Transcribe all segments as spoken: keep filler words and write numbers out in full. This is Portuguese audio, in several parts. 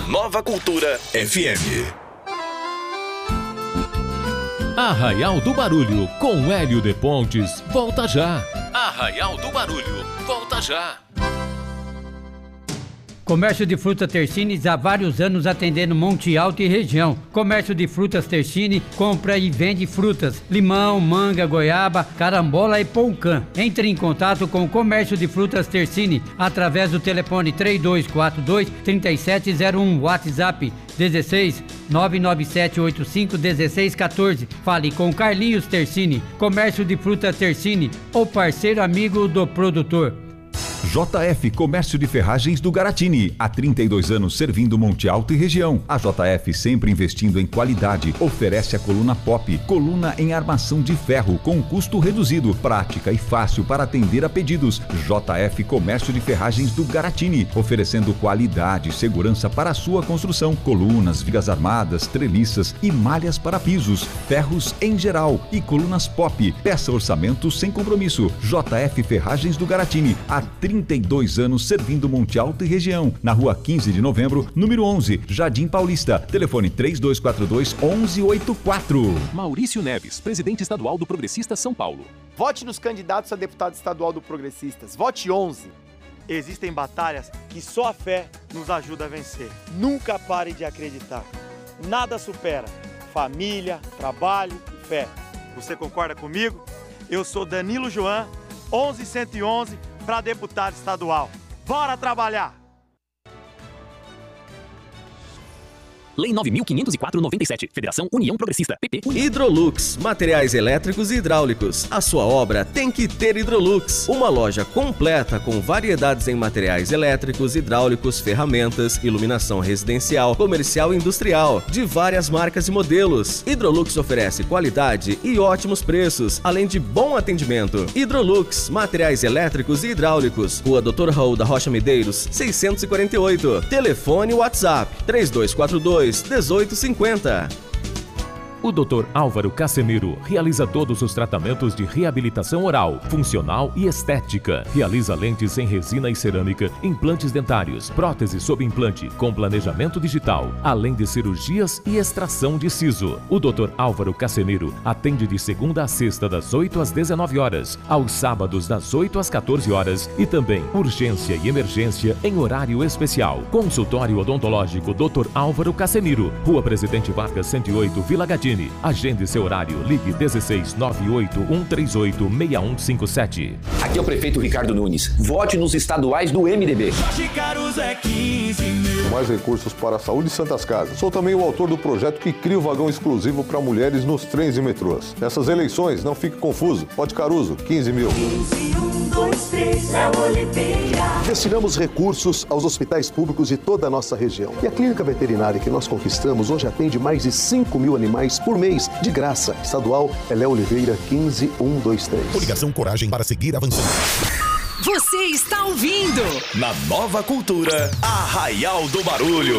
Nova Cultura F M. Arraial do Barulho, com Hélio de Pontes, volta já. Arraial do Barulho, volta já. Comércio de frutas Tersini há vários anos atendendo Monte Alto e região. Comércio de frutas Tersini compra e vende frutas, limão, manga, goiaba, carambola e poucã. Entre em contato com o Comércio de frutas Tersini através do telefone três dois quatro dois, três sete zero um, WhatsApp dezesseis, nove nove sete oito cinco, dezesseis quatorze. Fale com Carlinhos Tersini. Comércio de frutas Tersini, o parceiro amigo do produtor. J F Comércio de Ferragens do Garatini, há trinta e dois anos servindo Monte Alto e região. A J F, sempre investindo em qualidade, oferece a coluna Pop, coluna em armação de ferro com custo reduzido, prática e fácil para atender a pedidos. J F Comércio de Ferragens do Garatini, oferecendo qualidade e segurança para a sua construção, colunas, vigas armadas, treliças e malhas para pisos, ferros em geral e colunas Pop. Peça orçamento sem compromisso. J F Ferragens do Garatini, há trinta e dois anos servindo Monte Alto e região, na rua quinze de novembro, número onze, Jardim Paulista. Telefone três dois quatro dois, onze oitenta e quatro. Maurício Neves, presidente estadual do Progressistas São Paulo. Vote nos candidatos a deputado estadual do Progressistas. Vote onze. Existem batalhas que só a fé nos ajuda a vencer. Nunca pare de acreditar. Nada supera família, trabalho e fé. Você concorda comigo? Eu sou Danilo Joan, onze cento e onze, para deputado estadual. Bora trabalhar! Lei nove mil quinhentos e quatro, noventa e sete. Federação União Progressista. P P. Hidrolux, materiais elétricos e hidráulicos. A sua obra tem que ter Hidrolux. Uma loja completa com variedades em materiais elétricos, hidráulicos, ferramentas, iluminação residencial, comercial e industrial, de várias marcas e modelos. Hidrolux oferece qualidade e ótimos preços, além de bom atendimento. Hidrolux, materiais elétricos e hidráulicos. Rua doutor Raul da Rocha Medeiros, seiscentos e quarenta e oito. Telefone WhatsApp três dois quatro dois, dezoito cinquenta. O doutor Álvaro Casemiro realiza todos os tratamentos de reabilitação oral, funcional e estética. Realiza lentes em resina e cerâmica, implantes dentários, próteses sob implante, com planejamento digital, além de cirurgias e extração de siso. O doutor Álvaro Casemiro atende de segunda a sexta das oito às dezenove horas, aos sábados das oito às quatorze horas e também urgência e emergência em horário especial. Consultório odontológico doutor Álvaro Casemiro, Rua Presidente Vargas cento e oito, Vila Gadini. Agende seu horário. Ligue dezesseis, nove oito um três oito, seis um cinco sete. Aqui é o prefeito Ricardo Nunes. Vote nos estaduais do M D B. Mais recursos para a saúde e Santas Casas. Sou também o autor do projeto que cria o vagão exclusivo para mulheres nos trens e metrôs. Nessas eleições, não fique confuso. Vote Caruso, quinze mil. quinze, um, dois, três, é Oliveira. Destinamos recursos aos hospitais públicos de toda a nossa região. E a clínica veterinária que nós conquistamos hoje atende mais de cinco mil animais por mês, de graça. Estadual é Léo Oliveira, quinze, um, dois, três. Coligação Coragem para seguir avançando. Você está ouvindo Na Nova Cultura, Arraial do Barulho.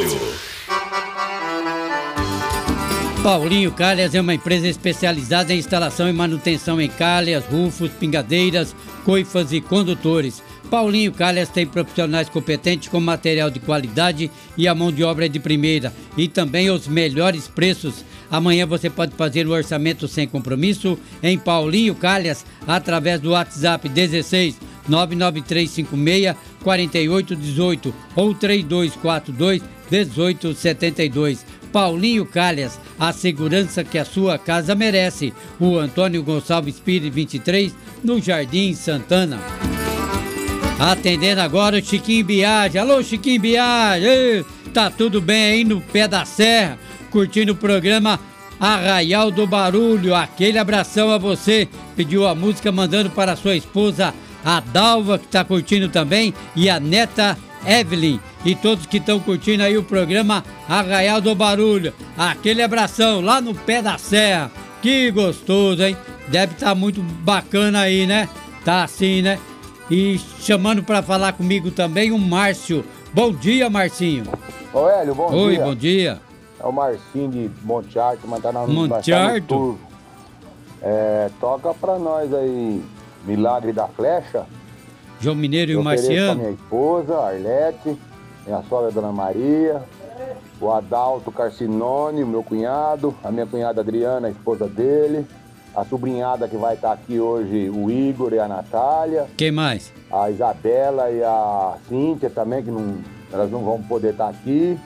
Paulinho Calhas é uma empresa especializada em instalação e manutenção em calhas, rufos, pingadeiras, coifas e condutores. Paulinho Calhas tem profissionais competentes com material de qualidade e a mão de obra é de primeira e também os melhores preços. Amanhã você pode fazer o orçamento sem compromisso em Paulinho Calhas através do WhatsApp dezesseis, nove nove três cinco seis, quatro oito um oito ou três dois quatro dois, um oito sete dois. Paulinho Calhas, a segurança que a sua casa merece. O Antônio Gonçalves Pires, vinte e três, no Jardim Santana. Atendendo agora o Chiquinho Biagi. Alô, Chiquinho Biagi. Ei, tá tudo bem aí no pé da serra? Curtindo o programa Arraial do Barulho. Aquele abração a você. Pediu a música mandando para a sua esposa, a Dalva, que tá curtindo também, e a neta Evelyn. E todos que estão curtindo aí o programa Arraial do Barulho. Aquele abração lá no pé da serra. Que gostoso, hein? Deve estar tá muito bacana aí, né? Tá assim, né? E chamando para falar comigo também o Márcio. Bom dia, Marcinho. Ô, Hélio, bom Oi, dia. Oi, bom dia. É o Marcinho de Monte Alto, mas tá na Monte Alto. É, toca pra nós aí, Milagre da Flecha. João Mineiro e o Marciano. Marciano. Minha esposa, Arlete, minha sogra, Dona Maria, o Adalto Carcinone, o meu cunhado, a minha cunhada Adriana, a esposa dele, a sobrinhada que vai estar aqui hoje, o Igor e a Natália. Quem mais? A Isabela e a Cíntia também, que não, elas não vão poder estar aqui.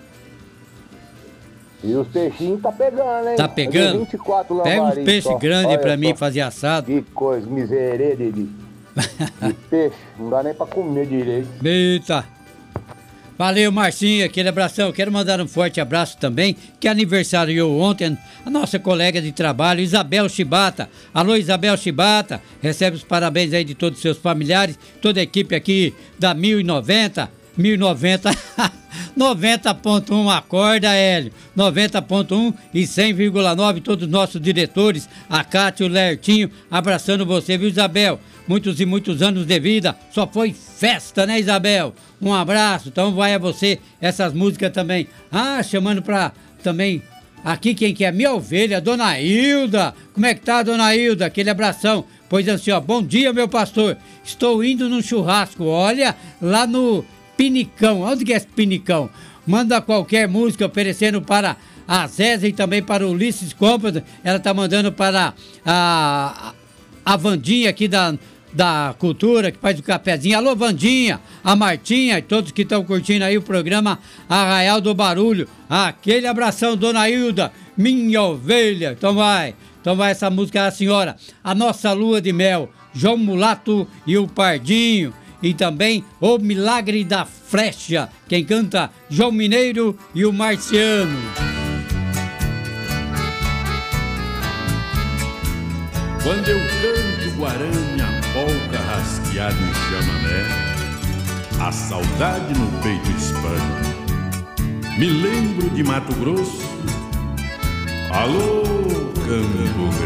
E os peixinhos tá pegando, hein? Tá pegando? vinte e quatro Pega uns peixes grandes pra mim só. fazer assado. Que coisa, miserê de, de, de peixe. Não dá nem pra comer direito. Eita! Valeu, Marcinho, aquele abração. Quero mandar um forte abraço também, que aniversariou ontem a nossa colega de trabalho, Isabel Chibata. Alô, Isabel Chibata, recebe os parabéns aí de todos os seus familiares, toda a equipe aqui da mil e noventa. mil e noventa, noventa ponto um, acorda, Hélio. noventa ponto um e cem vírgula nove, todos os nossos diretores, a Cátia, o Lertinho, abraçando você, viu, Isabel? Muitos e muitos anos de vida, só foi festa, né, Isabel? Um abraço, então vai a você essas músicas também. Ah, chamando pra também aqui quem que é? Minha ovelha, Dona Hilda. Como é que tá, Dona Hilda? Aquele abração. Pois assim, ó, bom dia, meu pastor. Estou indo num churrasco, olha, lá no Pinicão. Onde que é esse Pinicão? Manda qualquer música oferecendo para a Zézia e também para o Ulisses Compras. Ela tá mandando para a, a Vandinha aqui da, da Cultura, que faz o cafezinho. Alô, Vandinha, a Martinha e todos que estão curtindo aí o programa Arraial do Barulho. Aquele abração, Dona Hilda, minha ovelha. Então vai, então vai essa música, a senhora. A Nossa Lua de Mel, João Mulato e o Pardinho. E também O Milagre da Flecha, quem canta João Mineiro e o Marciano. Quando eu canto guaranha, polca, rasqueado e chamamé, a saudade no peito espana. Me lembro de Mato Grosso. Alô, Campo Grande.